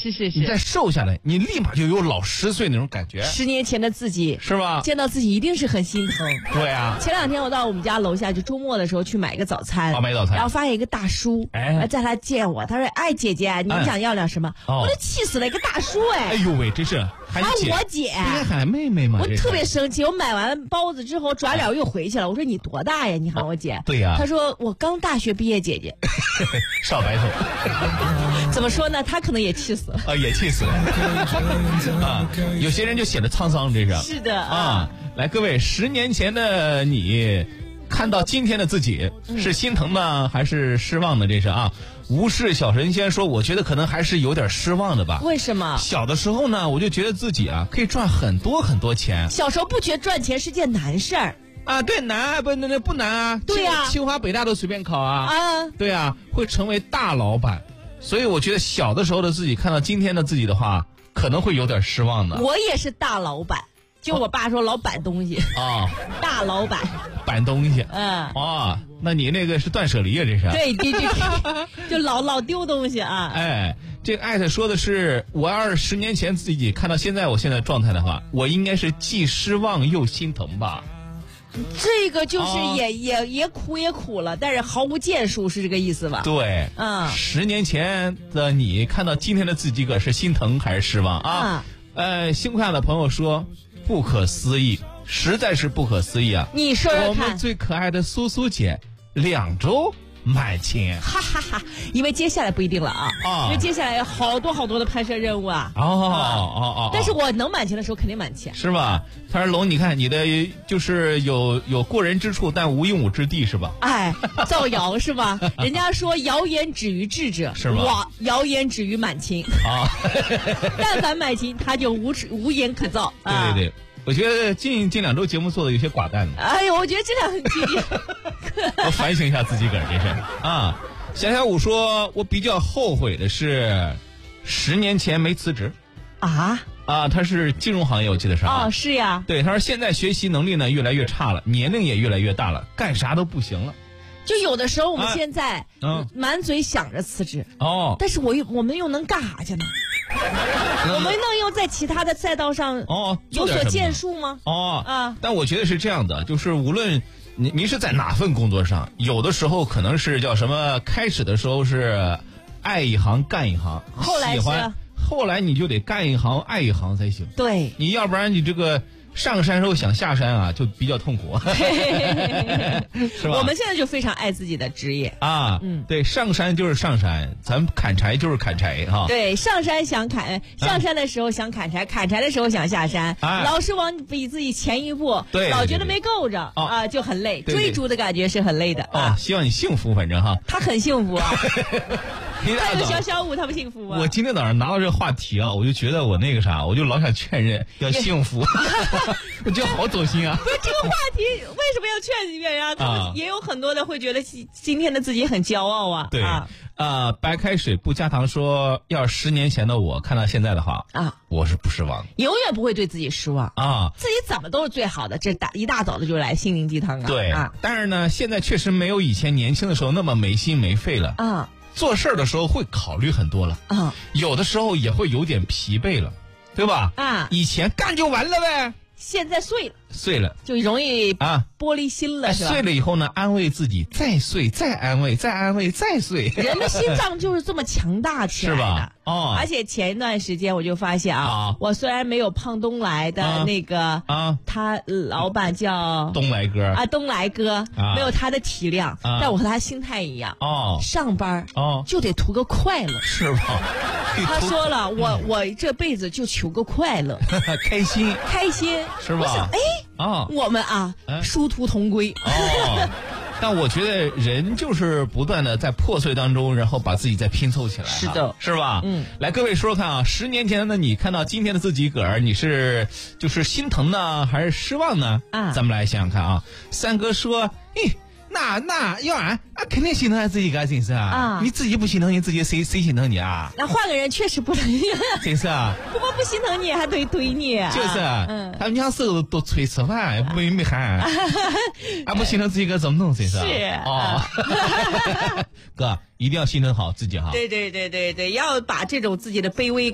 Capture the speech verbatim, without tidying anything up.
是是是， 你再瘦下来，你立马就有老十岁那种感觉。 十年前的自己是吧？ 见到自己一定是很心疼。 对啊。 前两天我到我们家楼下，就周末的时候去买个早餐， 啊，买早餐， 然后发现一个大叔， 哎， 在他见我，他说：“哎，姐姐，你想要点什么？” 哎、 我都气死了，一个大叔哎！ 哎呦喂，真是喊姐， 喊我姐， 不应该喊妹妹吗？ 我特别生气。我买完包子之后，转脸又回去了。我说：“你多大呀？你喊我姐？” 哦、对呀。 他说：“我刚大学毕业，姐姐。” 少白头。 怎么说呢？他可能也气死了啊，也气死了啊！有些人就显得沧桑，这是是的啊。来，各位，十年前的你看到今天的自己，是心疼呢，还是失望呢？这是啊。无视小神仙说，我觉得可能还是有点失望的吧。 为什么？ 小的时候呢，我就觉得自己啊可以赚很多很多钱。 小时候不觉得赚钱是件难事儿啊？对，难不那那不难啊？ 对呀、啊， 清华北大都随便考啊。 啊， 对啊，会成为大老板。所以我觉得小的时候的自己看到今天的自己的话，可能会有点失望的。 我也是大老板，就我爸说老板东西啊， 大老板板东西。 嗯， 哦，那你那个是断舍离啊，这是？ 对对对，就老老丢东西啊。 哎，这个艾特说的是，我要是十年前自己看到现在我现在状态的话，我应该是既失望又心疼吧。 这个就是也、哦、也也苦也苦了，但是毫无建树，是这个意思吧？ 对， 嗯， 十年前的你看到今天的自己个是心疼还是失望啊？嗯、呃，星快的朋友说不可思议，实在是不可思议啊！ 你说说看， 我们最可爱的苏苏姐两周满千， 哈哈哈！因为接下来不一定了啊， 啊， 因为接下来有好多好多的拍摄任务啊。 哦哦哦！ 但是我能满钱的时候肯定满钱， 是吧？他说龙，你看你的就是有有过人之处，但无用武之地，是吧？ 哎，造谣是吧？人家说谣言止于智者， 是吗？ 我谣言止于满清啊！ 但凡满清，他就无无言可造。 对对对。啊，我觉得近近两周节目做的有些寡淡了。 哎呦，我觉得这两很激烈。 我反省一下自己个儿，这是啊。小小五说，我比较后悔的是，十年前没辞职。 啊啊，他是金融行业，我记得是啊。 哦，是呀。 对，他说现在学习能力呢越来越差了，年龄也越来越大了，干啥都不行了。 就有的时候我们现在啊嗯、 满嘴想着辞职哦， 但是我又我们又能干啥去呢？我们能又在其他的赛道上哦有所建树吗？ 哦啊， 但我觉得是这样的，就是无论您您是在哪份工作上，有的时候可能是叫什么，开始的时候是爱一行干一行， 后来喜欢，后来你就得干一行爱一行才行。 对， 你要不然你这个上山时候想下山啊，就比较痛苦，是吧？ 我们现在就非常爱自己的职业啊，嗯，对，上山就是上山，咱砍柴就是砍柴哈。 对，上山想砍，上山的时候想砍柴，啊、砍柴的时候想下山，啊、老是往比自己前一步， 对， 老觉得没够着啊、呃，就很累， 对对对， 追逐的感觉是很累的啊。 啊， 希望你幸福，反正哈。 他很幸福啊。还有小小五他们幸福吗？ 我今天早上拿到这个话题啊，我就觉得我那个啥，我就老想劝人要幸福，我觉得好走心啊。 不是这个话题为什么要劝别人啊？他们也有很多的会觉得今天的自己很骄傲啊。 对啊， 呃，白开水不加糖说，要十年前的我看到现在的话啊， 我是不失望的， 永远不会对自己失望啊。 自己怎么都是最好的，这大一大早的就来心灵鸡汤啊。 对啊， 但是呢，现在确实没有以前年轻的时候那么没心没肺了啊。 做事儿的时候会考虑很多了啊， 有的时候也会有点疲惫了，对吧？ 啊， 以前干就完了呗， 现在碎了， 碎了就容易啊玻璃心了，是吧？ 碎了以后呢，安慰自己，再碎，再安慰，再安慰，再碎。 人的心脏就是这么强大起来的， 是吧？哦， 而且前一段时间我就发现啊， 啊我虽然没有胖东来的那个啊， 他老板叫东来哥啊，东来哥、啊、没有他的体量、啊，但我和他心态一样哦， 上班哦就得图个快乐， 是吧？ 他说了，我我这辈子就求个快乐， 开心开心， 是吧？ 我想哎啊， 我们啊，啊殊途同归哦。但我觉得人就是不断的在破碎当中，然后把自己再拼凑起来， 是的， 是吧？ 嗯， 来，各位说说看啊，十年前的你看到今天的自己个儿，你是就是心疼呢，还是失望呢？ 啊， 咱们来想想看啊。三哥说，嘿。那那要俺啊，肯定心疼自己个，真是啊！ 啊， 你自己不心疼你自己，谁谁心疼你啊？ 那换个人确实不能， 真是啊！ 不光不心疼你，还怼怼你。 就是，嗯，他们娘手都都催吃饭，没没喊，俺不心疼自己个怎么弄？真是是哦，哥一定要心疼好自己哈。 对对对对对，要把这种自己的卑微